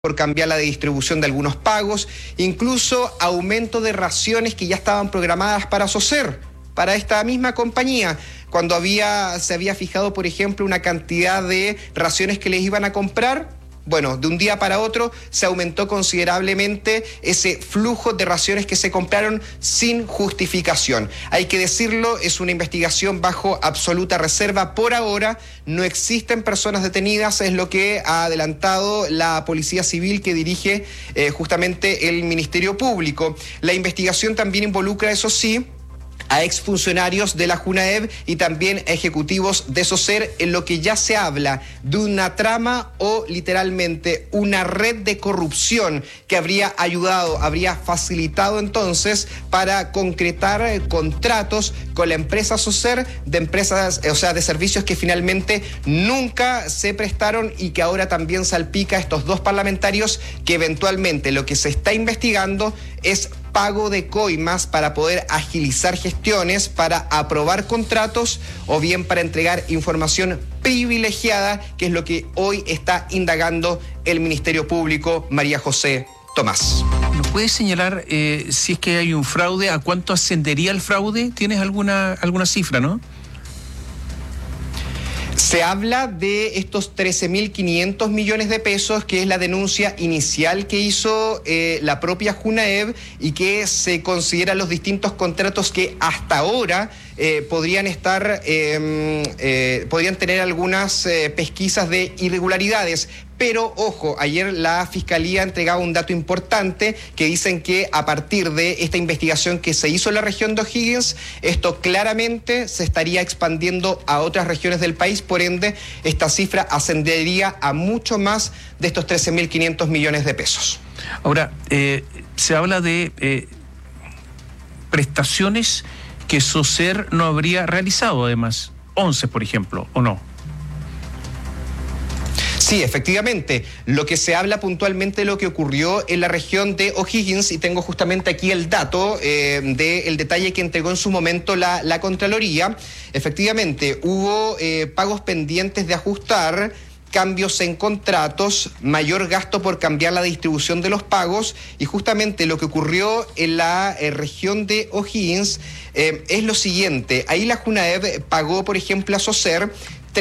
por cambiar la distribución de algunos pagos, incluso aumento de raciones que ya estaban programadas para SOSER, para esta misma compañía, cuando se había fijado, por ejemplo, una cantidad de raciones que les iban a comprar. Bueno, de un día para otro se aumentó considerablemente ese flujo de raciones que se compraron sin justificación. Hay que decirlo, es una investigación bajo absoluta reserva. Por ahora no existen personas detenidas, es lo que ha adelantado la Policía Civil que dirige justamente el Ministerio Público. La investigación también involucra, eso sí, a exfuncionarios de la JUNAEV y también a ejecutivos de SOSER, en lo que ya se habla de una trama o literalmente una red de corrupción que habría facilitado entonces para concretar contratos con la empresa SOSER de servicios que finalmente nunca se prestaron y que ahora también salpica a estos dos parlamentarios, que eventualmente lo que se está investigando es pago de coimas para poder agilizar gestiones, para aprobar contratos o bien para entregar información privilegiada, que es lo que hoy está indagando el Ministerio Público. María José Tomás. ¿Nos puedes señalar si es que hay un fraude? ¿A cuánto ascendería el fraude? ¿Tienes alguna cifra, no? Se habla de estos 13.500 millones de pesos, que es la denuncia inicial que hizo la propia JUNAEV y que se consideran los distintos contratos que hasta ahora podrían tener algunas pesquisas de irregularidades. Pero, ojo, ayer la Fiscalía entregaba un dato importante que dicen que a partir de esta investigación que se hizo en la región de O'Higgins, esto claramente se estaría expandiendo a otras regiones del país, por ende, esta cifra ascendería a mucho más de estos 13.500 millones de pesos. Ahora, se habla de prestaciones que SOSER no habría realizado, además, 11, por ejemplo, ¿o no? Sí, efectivamente. Lo que se habla puntualmente de lo que ocurrió en la región de O'Higgins, y tengo justamente aquí el dato del detalle que entregó en su momento la Contraloría. Efectivamente, hubo pagos pendientes de ajustar, cambios en contratos, mayor gasto por cambiar la distribución de los pagos, y justamente lo que ocurrió en la región de O'Higgins es lo siguiente. Ahí la JUNAEV pagó, por ejemplo, a SOSER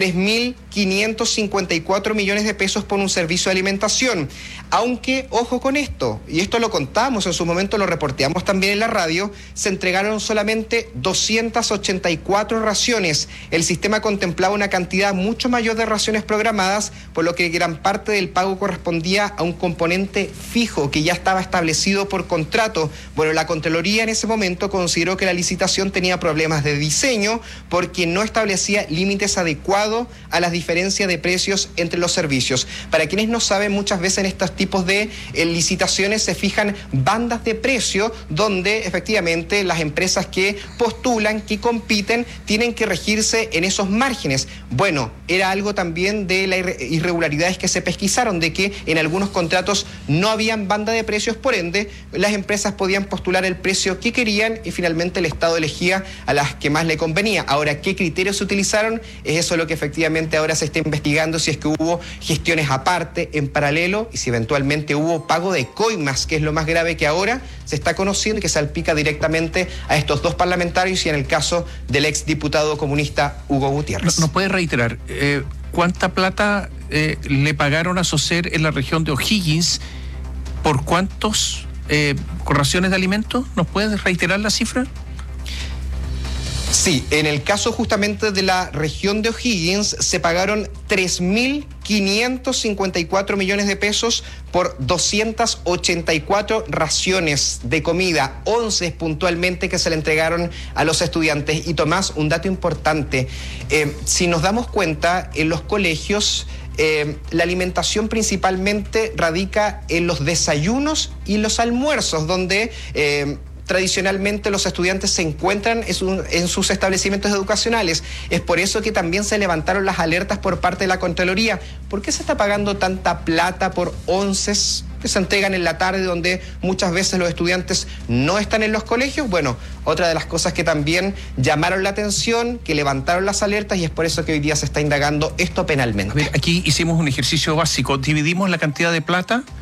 3.554 millones de pesos por un servicio de alimentación. Aunque, ojo con esto, y esto lo contamos en su momento, lo reporteamos también en la radio, se entregaron solamente 284 raciones. El sistema contemplaba una cantidad mucho mayor de raciones programadas, por lo que gran parte del pago correspondía a un componente fijo que ya estaba establecido por contrato. Bueno, la Contraloría en ese momento consideró que la licitación tenía problemas de diseño porque no establecía límites adecuados a las diferencias de precios entre los servicios. Para quienes no saben, muchas veces en estos tipos de licitaciones se fijan bandas de precio donde efectivamente las empresas que postulan, que compiten, tienen que regirse en esos márgenes. Bueno, era algo también de las irregularidades que se pesquisaron, de que en algunos contratos no habían banda de precios, por ende las empresas podían postular el precio que querían y finalmente el Estado elegía a las que más le convenía. Ahora, ¿qué criterios se utilizaron? Es eso lo que efectivamente ahora se está investigando, si es que hubo gestiones aparte, en paralelo, y si eventualmente hubo pago de coimas, que es lo más grave que ahora se está conociendo y que salpica directamente a estos dos parlamentarios y en el caso del exdiputado comunista Hugo Gutiérrez. ¿Nos puede reiterar cuánta plata le pagaron a SOSER en la región de O'Higgins? ¿Por cuántos raciones de alimentos? ¿Nos puede reiterar la cifra? Sí, en el caso justamente de la región de O'Higgins se pagaron 3.554 millones de pesos por 284 raciones de comida, 11 puntualmente que se le entregaron a los estudiantes. Y Tomás, un dato importante, si nos damos cuenta, en los colegios la alimentación principalmente radica en los desayunos y los almuerzos, donde tradicionalmente los estudiantes se encuentran en sus establecimientos educacionales. Es por eso que también se levantaron las alertas por parte de la Contraloría. ¿Por qué se está pagando tanta plata por onces que se entregan en la tarde, donde muchas veces los estudiantes no están en los colegios? Bueno, otra de las cosas que también llamaron la atención, que levantaron las alertas, y es por eso que hoy día se está indagando esto penalmente. A ver, aquí hicimos un ejercicio básico, dividimos la cantidad de plata